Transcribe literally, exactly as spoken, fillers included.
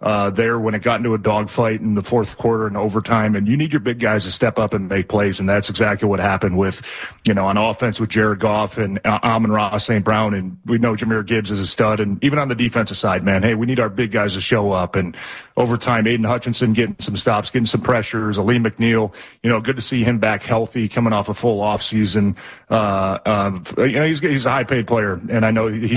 uh, there when it got into a dogfight in the fourth quarter and overtime. And you need your big guys to step up and make plays, and that's exactly what happened with, you know, on offense with Jared Goff and uh, Amon-Ra Saint Brown, and we know Jahmyr Gibbs is a stud. And even on the defensive side, man, hey, we need our big guys to show up. And overtime, Aiden Hutchinson getting some stops, getting some pressures. Aleem McNeil, you know, good to see him back healthy, coming off a full off season. Uh, uh, you know, he's he's a high paid player, and I know he